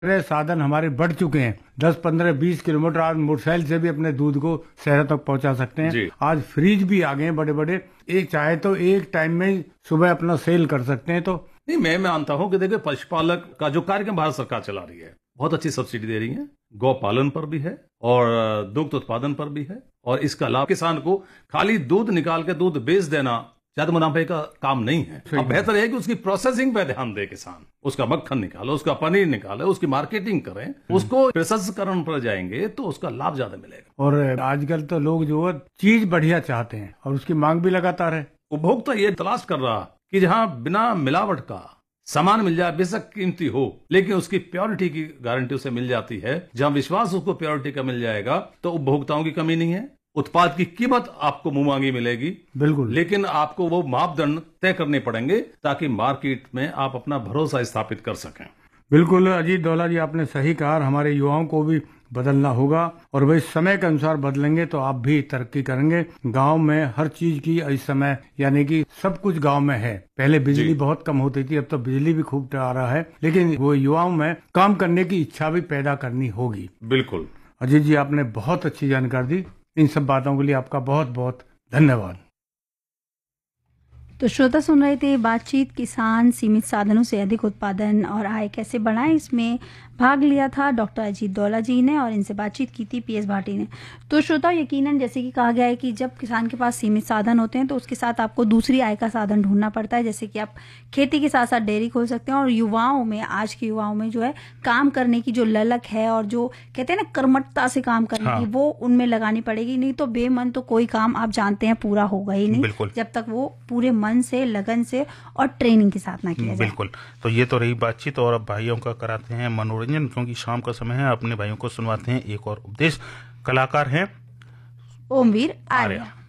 साधन हमारे बढ़ चुके हैं। 10, 15, 20 किलोमीटर आज मोटरसाइकिल से भी अपने दूध को शहरों तक पहुंचा सकते हैं। आज फ्रिज भी आ गए हैं बड़े बड़े, एक चाहे तो एक टाइम में सुबह अपना सेल कर सकते हैं। तो नहीं, मैं मानता हूं कि देखिए पशुपालक का जो कार्यक्रम भारत सरकार चला रही है, बहुत अच्छी सब्सिडी दे रही है, गौ पालन पर भी है और दुग्ध उत्पादन पर भी है। और इसका लाभ किसान को खाली दूध निकाल के दूध बेच देना ज्यादा मुनाफे का काम नहीं है। अब बेहतर है कि उसकी प्रोसेसिंग पे ध्यान दे किसान, उसका मक्खन निकाले, उसका पनीर निकाले, उसकी मार्केटिंग करें, उसको प्रसंस्करण पर जाएंगे तो उसका लाभ ज्यादा मिलेगा। और आजकल तो लोग जो है चीज बढ़िया चाहते हैं और उसकी मांग भी लगातार है। उपभोक्ता ये तलाश कर रहा कि जहां बिना मिलावट का सामान मिल जाए, बेशक कीमती हो लेकिन उसकी प्योरिटी की गारंटी उसे मिल जाती है। जहां विश्वास उसको प्योरिटी का मिल जाएगा तो उपभोक्ताओं की कमी नहीं है। उत्पाद की कीमत आपको मुंह मांगी मिलेगी, बिल्कुल, लेकिन आपको वो मापदंड तय करने पड़ेंगे ताकि मार्केट में आप अपना भरोसा स्थापित कर सकें। बिल्कुल अजीत डोला जी, आपने सही कहा। हमारे युवाओं को भी बदलना होगा और वही समय के अनुसार बदलेंगे तो आप भी तरक्की करेंगे। गांव में हर चीज की इस समय यानी कि सब कुछ गांव में है। पहले बिजली बहुत कम होती थी, अब तो बिजली भी खूब आ रहा है, लेकिन वो युवाओं में काम करने की इच्छा भी पैदा करनी होगी। बिल्कुल अजीत जी, आपने बहुत अच्छी जानकारी दी। इन सब बातों के लिए आपका बहुत बहुत धन्यवाद। तो श्रोता सुन रहे थे बातचीत किसान सीमित साधनों से अधिक उत्पादन और आय कैसे बढ़ाएं। इसमें भाग लिया था डॉक्टर अजीत डोला जी ने और इनसे बातचीत की थी पीएस भाटी ने। तो श्रोता, यकीनन जैसे कि कहा गया है कि जब किसान के पास सीमित साधन होते हैं तो उसके साथ आपको दूसरी आय का साधन ढूंढना पड़ता है। जैसे कि आप खेती के साथ साथ डेयरी खोल सकते हैं और युवाओं में, आज के युवाओं में जो है काम करने की जो ललक है और जो कहते हैं ना कर्मठता से काम करने की, वो उनमें लगानी पड़ेगी। नहीं तो बेमन तो कोई काम आप जानते हैं पूरा होगा ही नहीं जब तक वो पूरे मन से, लगन से और ट्रेनिंग के साथ ना किया जाए। बिल्कुल। तो ये तो रही बातचीत और अब भाइयों का कराते हैं मनोरंजन, क्योंकि शाम का समय है। अपने भाइयों को सुनवाते हैं एक और उपदेश। कलाकार हैं ओमवीर आर्या।